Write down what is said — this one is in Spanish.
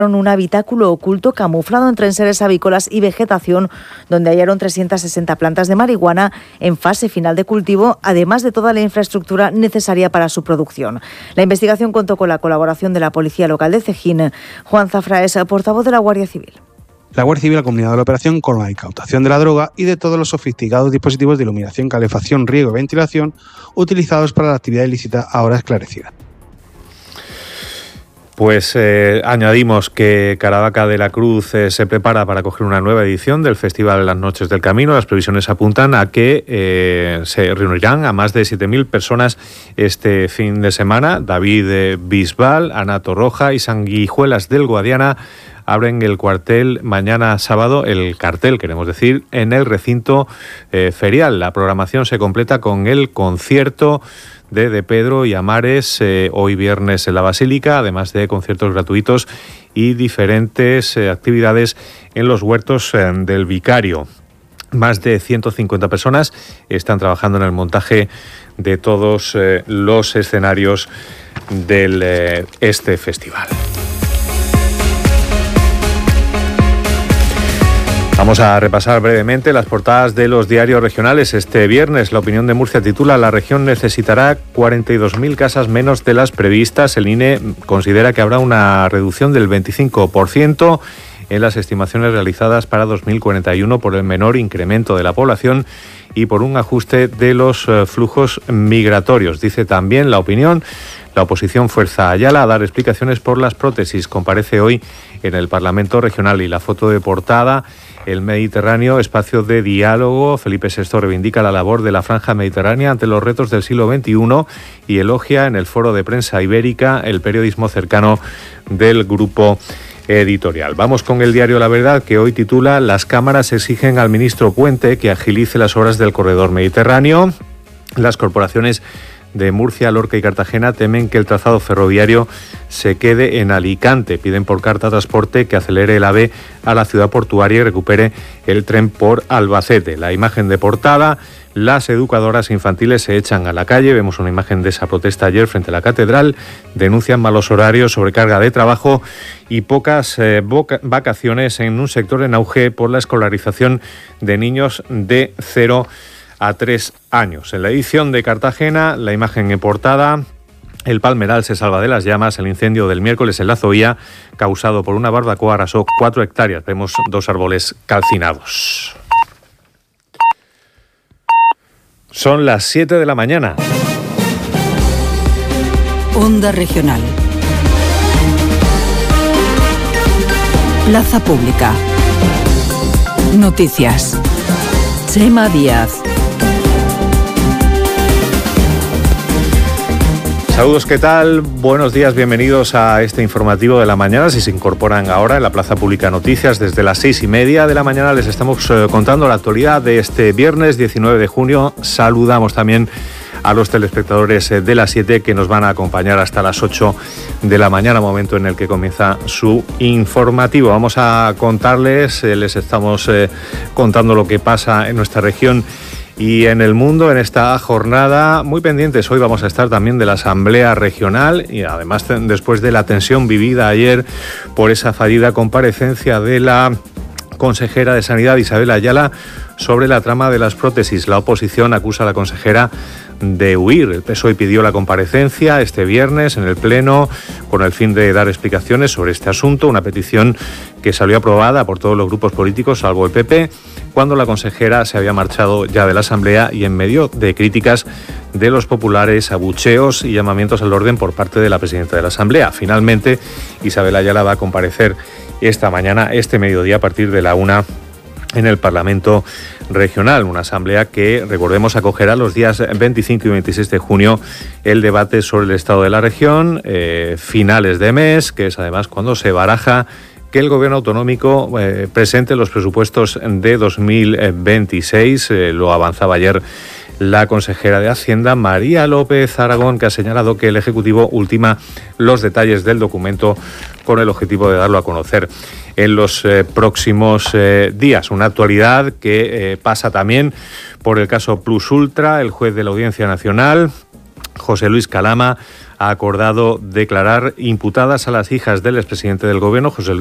un habitáculo oculto camuflado entre enseres avícolas y vegetación, donde hallaron 360 plantas de marihuana en fase final de cultivo, además de toda la infraestructura necesaria para su producción. La investigación contó con la colaboración de la Policía Local de Cejín. Juan Zafraes, portavoz de la Guardia Civil. La Guardia Civil ha combinado la operación con la incautación de la droga y de todos los sofisticados dispositivos de iluminación, calefacción, riego y ventilación utilizados para la actividad ilícita ahora esclarecida. Pues añadimos que Caravaca de la Cruz se prepara para acoger una nueva edición del Festival de las Noches del Camino. Las previsiones apuntan a que se reunirán a más de 7.000 personas este fin de semana. David Bisbal, Ana Torroja y Sanguijuelas del Guadiana abren el cuartel mañana sábado, el cartel, queremos decir, en el recinto ferial. La programación se completa con el concierto de Pedro y Amares hoy viernes en la Basílica, además de conciertos gratuitos y diferentes actividades en los huertos del Vicario. Más de 150 personas están trabajando en el montaje de todos los escenarios de este festival. Vamos a repasar brevemente las portadas de los diarios regionales. Este viernes, La Opinión de Murcia titula: la región necesitará 42.000 casas menos de las previstas. El INE considera que habrá una reducción del 25% en las estimaciones realizadas para 2041 por el menor incremento de la población y por un ajuste de los flujos migratorios. Dice también La Opinión: la oposición fuerza a Ayala a dar explicaciones por las prótesis. Comparece hoy en el Parlamento Regional. Y la foto de portada: el Mediterráneo, espacio de diálogo. Felipe VI reivindica la labor de la Franja Mediterránea ante los retos del siglo XXI y elogia en el Foro de Prensa Ibérica el periodismo cercano del grupo editorial. Vamos con el diario La Verdad, que hoy titula: las cámaras exigen al ministro Puente que agilice las obras del corredor mediterráneo. Las corporaciones de Murcia, Lorca y Cartagena temen que el trazado ferroviario se quede en Alicante. Piden por carta transporte que acelere el AVE a la ciudad portuaria y recupere el tren por Albacete. La imagen de portada: las educadoras infantiles se echan a la calle. Vemos una imagen de esa protesta ayer frente a la catedral. Denuncian malos horarios, sobrecarga de trabajo y pocas vacaciones en un sector en auge por la escolarización de niños de 0 a 3 años. En la edición de Cartagena, la imagen en portada: el Palmeral se salva de las llamas. El incendio del miércoles en la Zoía, causado por una barbacoa, arrasó 4 hectáreas. Vemos 2 árboles calcinados. Son las 7 de la mañana. Onda Regional. Plaza Pública. Noticias. Chema Díaz. Saludos, ¿qué tal? Buenos días, bienvenidos a este informativo de la mañana. Si se incorporan ahora en la Plaza Pública Noticias, desde las 6:30 de la mañana les estamos contando la actualidad de este viernes 19 de junio. Saludamos también a los telespectadores de las 7 que nos van a acompañar hasta las 8 de la mañana, momento en el que comienza su informativo. Vamos a contarles, les estamos contando lo que pasa en nuestra región y en el mundo en esta jornada. Muy pendientes hoy vamos a estar también de la Asamblea Regional y además después de la tensión vivida ayer por esa fallida comparecencia de la consejera de Sanidad, Isabel Ayala, sobre la trama de las prótesis. La oposición acusa a la consejera de huir. El PSOE pidió la comparecencia este viernes en el Pleno con el fin de dar explicaciones sobre este asunto, una petición que salió aprobada por todos los grupos políticos, salvo el PP, cuando la consejera se había marchado ya de la Asamblea y en medio de críticas de los populares, abucheos y llamamientos al orden por parte de la presidenta de la Asamblea. Finalmente, Isabel Ayala va a comparecer esta mañana, este mediodía, a partir de la 1 en el Parlamento Regional, una asamblea que, recordemos, acogerá los días 25 y 26 de junio el debate sobre el estado de la región, finales de mes, que es además cuando se baraja que el Gobierno autonómico presente los presupuestos de 2026. Lo avanzaba ayer la consejera de Hacienda, María López Aragón, que ha señalado que el Ejecutivo ultima los detalles del documento con el objetivo de darlo a conocer en los próximos días. Una actualidad que pasa también por el caso Plus Ultra. El juez de la Audiencia Nacional José Luis Calama, ha acordado declarar imputadas a las hijas del expresidente del Gobierno, José Luis